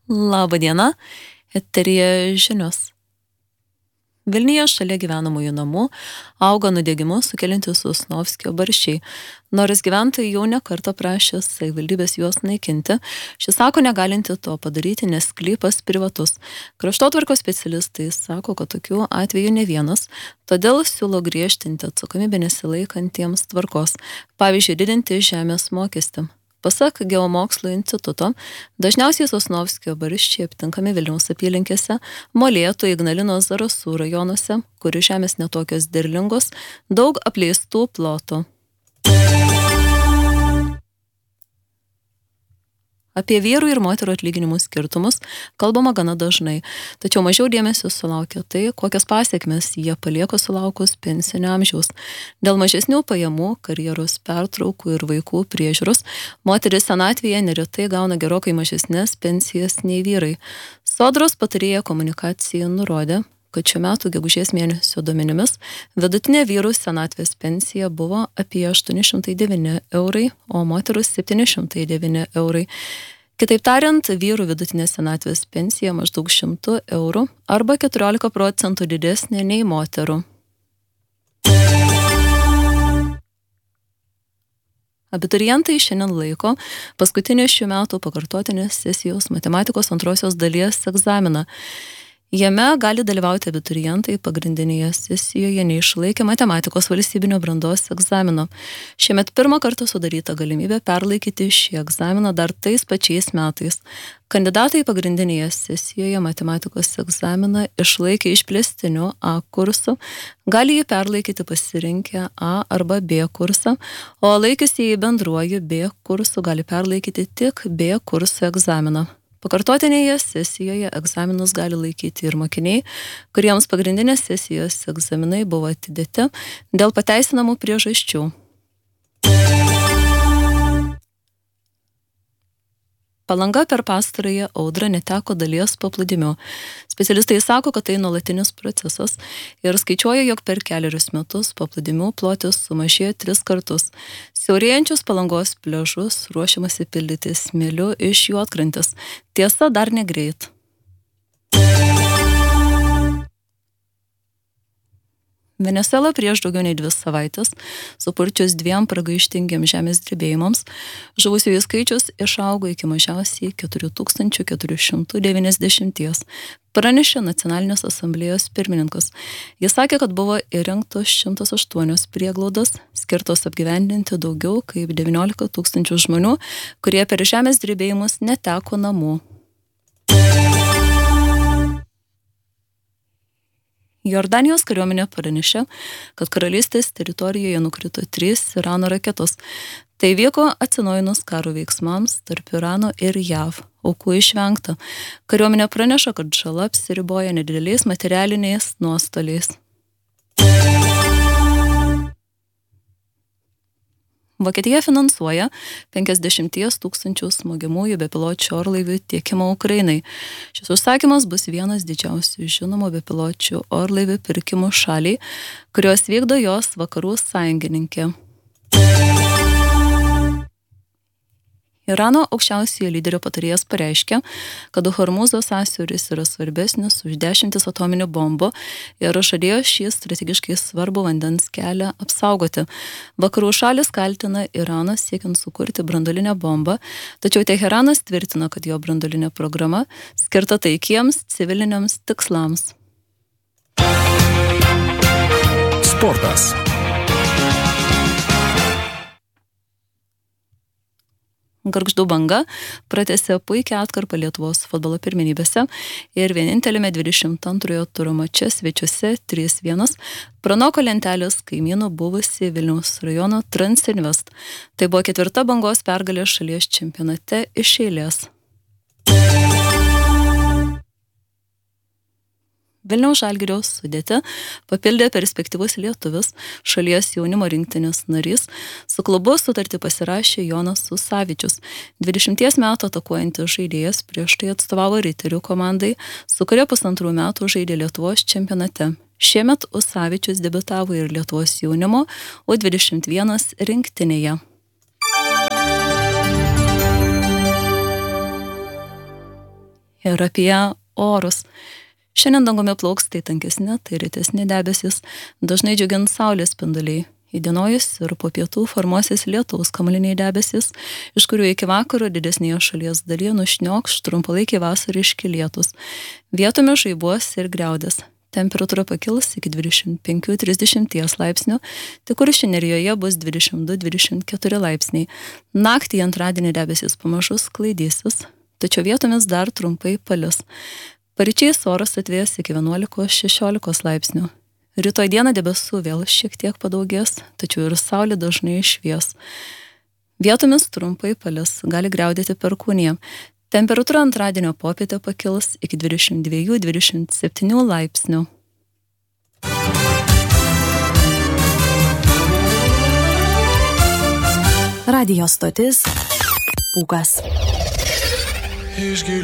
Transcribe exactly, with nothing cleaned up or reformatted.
Labą dieną, eteryje žinios. Vilniuje šalia gyvenamųjų namų auga nudegimus sukeliantys Sosnovskio barščiai. Nors gyventojai jau ne kartą prašė savivaldybės juos naikinti, šis sako negalinti to padaryti, nes sklypas privatus. Kraštotvarkos specialistai sako, kad tokių atvejų ne vienas, todėl siūlo griežtinti atsakomybę nesilaikantiems tvarkos, pavyzdžiui, didinti žemės mokestį. Pasak Geomokslų instituto, dažniausiai Sosnovskio barščiai aptinkami Vilniaus apylinkėse, Molėtų, Ignalinos, Zarasų rajonuose, kurių žemės netokios derlingos, daug apleistų plotų. Apie vyrų ir moterų atlyginimų skirtumus kalbama gana dažnai, tačiau mažiau dėmesio sulaukia tai, kokias pasiekmes jie palieka sulaukus pensinio amžiaus. Dėl mažesnių pajamų, karjeros pertraukų ir vaikų priežiūros, moteris senatvėje neretai gauna gerokai mažesnes pensijas nei vyrai. Sodros patarėja komunikacijai nurodė, kad šiuo metu gegužės mėnesio duomenimis vidutinė vyrų senatvės pensija buvo apie aštuoni šimtai devyni eurai, o moterų septyni šimtai devyni eurai. Kitaip tariant, vyrų vidutinė senatvės pensija maždaug šimtu eurų arba keturiolika procentų didesnė nei moterų. Abiturientai šiandien laiko paskutinį šių metų pakartotinės sesijos matematikos antrosios dalies egzaminą. Jame gali dalyvauti abiturientai pagrindinėje sesijoje neišlaikę matematikos valstybinio brandos egzamino. Šiemet pirmą kartą sudaryta galimybė perlaikyti šį egzaminą dar tais pačiais metais. Kandidatai pagrindinėje sesijoje matematikos egzaminą išlaikė išplėstiniu A kursu, gali jį perlaikyti pasirinkę A arba B kursą, o laikiusieji bendruoju B kursu gali perlaikyti tik B kurso egzaminą. Pakartotinėje sesijoje egzaminus gali laikyti ir mokiniai, kuriems pagrindinės sesijos egzaminai buvo atidėti dėl pateisinamų priežasčių. Palanga per pastarąją audrą neteko dalies paplūdimių. Specialistai sako, kad tai nuolatinis procesas ir skaičiuoja, jog per kelerius metus paplūdimių plotis sumažėjo tris kartus. Siaurėjančius Palangos pliažus ruošiamasi pildyti smėliu iš Juodkrantės. Tiesa, dar negreit. Venesuela prieš daugiau nei dvi savaitės, supurčius dviem pragaištingiam žemės drebėjimams, žuvusiųjų skaičius išaugo iki mažiausiai keturi tūkstančiai keturi šimtai devyniasdešimt, pranešė Nacionalinės asamblėjos pirmininkas. Jis sakė, kad buvo įrengtos šimtas aštuonios prieglaudos, skirtos apgyvendinti daugiau kaip devyniolika tūkstančių žmonių, kurie per žemės drebėjimus neteko namų. Jordanijos kariuomenė pranešė, kad karalystės teritorijoje nukrito trys Irano raketos. Tai vyko atsinaujinus karo veiksmams tarp Irano ir J A V. Aukų išvengta. Kariuomenė praneša, kad žala apsiriboja nedideliais materialiniais nuostoliais. Vokietija finansuoja penkiasdešimt tūkstančių smogiamųjų bepiločių orlaivių tiekimą Ukrainai. Šis užsakymas bus vienas didžiausių žinomų bepiločių orlaivių pirkimų šaliai, kurios vykdo jos vakarų sąjungininkė. Irano aukščiausiojo lyderio patarėjas pareiškė, kad Hormūzo sąsiauris yra svarbesnis už dešimtis atominių bombų ir žadėjo šį strategiškai svarbų vandens kelią apsaugoti. Vakarų šalis kaltina Iraną siekiant sukurti branduolinę bombą, tačiau Teheranas tvirtina, kad jo branduolinė programa skirta taikiems civiliniams tikslams. Sportas. Gargždų Banga pratęsė puikią atkarpą Lietuvos futbolo pirmenybėse ir vienintelėme dvidešimt antrojo turo mače svečiuose trys vienas pranoko lentelės kaimynų buvusi Vilniaus rajono Transinvest. Tai buvo ketvirta Bangos pergalė šalies čempionate iš eilės. Vilniaus Žalgirio sudėtį papildė perspektyvus lietuvis, šalies jaunimo rinktinės narys, su klubu sutartį pasirašė Jonas Usavičius. dvidešimties metų atakuojantis žaidėjas prieš tai atstovavo Riterių komandai, su kuria pusantrų metų žaidė Lietuvos čempionate. Šiemet Usavičius debiutavo ir Lietuvos jaunimo U dvidešimt vienas rinktinėje. Ir apie orus. Šiandien dangumi plauks tai tankesni, tai retesni debesys, dažnai džiugins saulės spinduliai. Įdienojus ir po pietų formuosis lietaus kamuoliniai debesys, iš kurių iki vakaro didesnėje šalies dalyje nušniokš trumpalaikiai vasariški lietus. Vietomis žaibuos ir griaudės. Temperatūra pakils iki dvidešimt penki trisdešimt laipsnių, tik Kuršių nerijoje bus dvidešimt du dvidešimt keturi laipsniai. Naktį antradienį debesys pamažu sklaidysis, tačiau vietomis dar trumpai palis. Paryčiais oras atvės iki vienuolikos šešiolikos laipsnių. Rytoj dieną debesų vėl šiek tiek padaugės, tačiau ir saulė dažnai švies. Vietomis trumpai palis, gali griaudėti perkūnija. Temperatūra antradienio popietę pakils iki dvidešimt du dvidešimt septyni laipsnių. Radijo stotis Pūkas.